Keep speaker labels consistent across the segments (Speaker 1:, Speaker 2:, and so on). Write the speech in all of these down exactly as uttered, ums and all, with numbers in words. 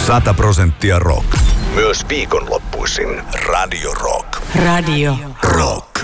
Speaker 1: Sata prosenttia rock. Myös viikonloppuisin. Radio Rock.
Speaker 2: Radio
Speaker 1: Rock.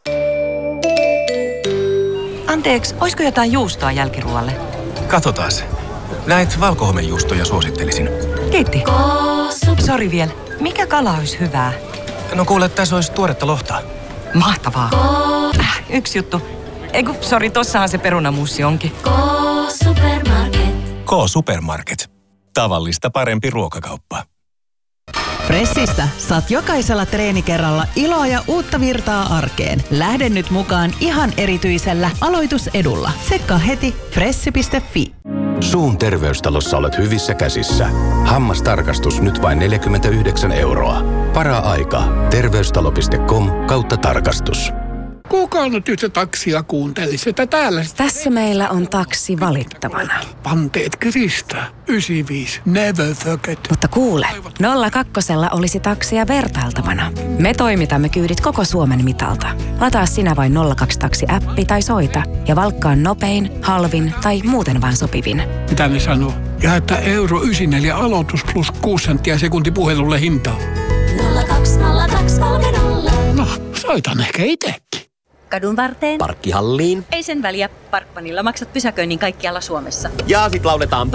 Speaker 2: Anteeksi, oisko jotain juustoa jälkiruoalle?
Speaker 3: Katsotaan se. Näitä valkohomejuustoja suosittelisin.
Speaker 2: Kiitti. Sori vielä. Mikä kala olisi hyvää?
Speaker 3: No kuule, tässä olisi tuoretta lohtaa.
Speaker 2: Mahtavaa. Äh, yksi juttu. Eiku, sori, tossahan se perunamuussi onkin.
Speaker 4: K-Supermarket.
Speaker 3: K-Supermarket. Tavallista parempi ruokakauppa.
Speaker 5: Fressistä saat jokaisella treenikerralla iloa ja uutta virtaa arkeen. Lähde nyt mukaan ihan erityisellä aloitusedulla. Tsekkaa heti fressi piste fi.
Speaker 6: Suun terveystalossa olet hyvissä käsissä. Hammastarkastus nyt vain neljäkymmentäyhdeksän euroa. Para-aika. Terveystalo.com kautta tarkastus.
Speaker 7: Kuka nyt yhtä taksia kuuntelisi, että täällä...
Speaker 8: Tässä meillä on taksi valittavana.
Speaker 7: Panteet kiristää. yhdeksänkymmentäviisi. Never forget.
Speaker 8: Mutta kuule, nolla kakkosella olisi taksia vertailtavana. Me toimitamme kyydit koko Suomen mitalta. Lataa sinä vain nolla kaksi taksi-appi tai soita ja valkkaa nopein, halvin tai muuten vaan sopivin.
Speaker 7: Mitä ne sanoo? Ja että euro yhdeksänkymmentäneljä aloitus plus kuusi senttiä sekunti puhelulle hintaa.
Speaker 4: nolla kaksi nolla kaksi kolme nolla.
Speaker 7: No, soitan ehkä itsekin.
Speaker 9: Kadun varteen.
Speaker 10: Parkkihalliin.
Speaker 9: Ei sen väliä. Parkmanilla maksat pysäköinnin kaikkialla Suomessa.
Speaker 10: Ja sit lauletaan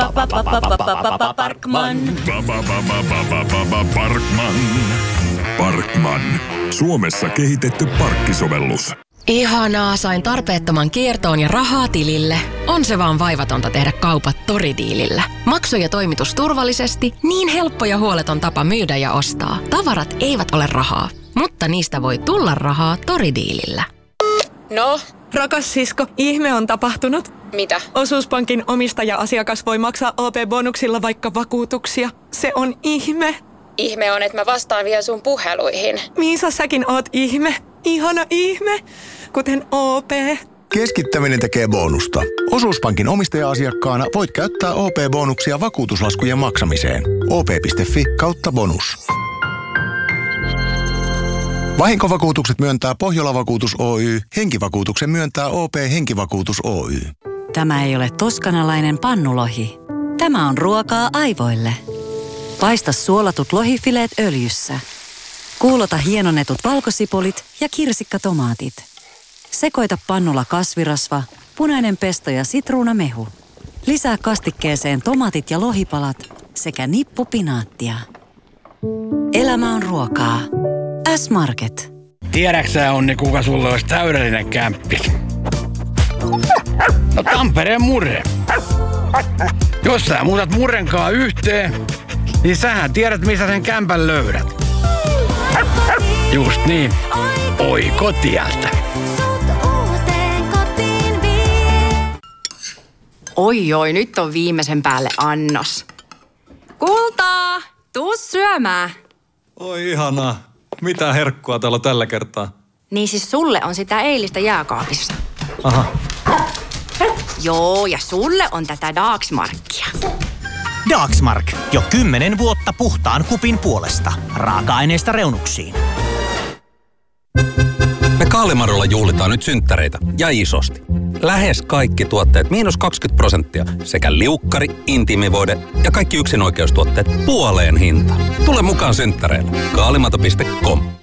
Speaker 9: Parkman.
Speaker 1: Parkman. Parkman. Suomessa kehitetty parkkisovellus.
Speaker 11: Ihanaa, sain tarpeettoman kiertoon ja rahaa tilille. On se vaan vaivatonta tehdä kaupat Toridiilillä. Maksu ja toimitus turvallisesti, niin helppo ja huoleton tapa myydä ja ostaa. Tavarat eivät ole rahaa, mutta niistä voi tulla rahaa Toridiilillä.
Speaker 12: No, rakas sisko, ihme on tapahtunut.
Speaker 11: Mitä?
Speaker 12: Osuuspankin omistaja-asiakas voi maksaa O P-bonuksilla vaikka vakuutuksia. Se on ihme.
Speaker 11: Ihme on, että mä vastaan vielä sun puheluihin.
Speaker 12: Miisa, säkin oot ihme. Ihana ihme. Kuten O P.
Speaker 13: Keskittäminen tekee bonusta. Osuuspankin omistaja-asiakkaana voit käyttää O P-bonuksia vakuutuslaskujen maksamiseen. O P piste fi kautta bonus. Vahinkovakuutukset myöntää Pohjola-vakuutus Oy. Henkivakuutuksen myöntää O P Henkivakuutus Oy.
Speaker 2: Tämä ei ole toskanalainen pannulohi. Tämä on ruokaa aivoille. Paista suolatut lohifileet öljyssä. Kuulota hienonnetut valkosipulit ja kirsikkatomaatit. Sekoita pannulla kasvirasva, punainen pesto ja sitruunamehu. Lisää kastikkeeseen tomaatit ja lohipalat sekä nippu pinaattia. Elämä on ruokaa. S-Market.
Speaker 14: Tiedäksä, Onni, kuka sulle olisi täydellinen kämppis? No Tampereen Murre. Jos sä muutat Murrenkaan yhteen, niin sähän tiedät, missä sen kämpän löydät. Just niin. Oikotieltä.
Speaker 11: Oi oi, nyt on viimeisen päälle annos. Kultaa, tuu syömään.
Speaker 15: Oi ihanaa. Mitä herkkua täällä on tällä kertaa?
Speaker 11: Niin siis sulle on sitä eilistä jääkaapissa.
Speaker 15: Aha.
Speaker 11: Joo, ja sulle on tätä Dagsmarkia.
Speaker 16: Dagsmark. Jo kymmenen vuotta puhtaan kupin puolesta. Raaka-aineista reunuksiin.
Speaker 17: Me Kaalimarolla juhlitaan nyt synttäreitä ja isosti. Lähes kaikki tuotteet miinus kaksikymmentä prosenttia sekä liukkari, intiimivoide ja kaikki yksinoikeustuotteet puoleen hintaan. Tule mukaan synttäreille. Kaalimato piste com.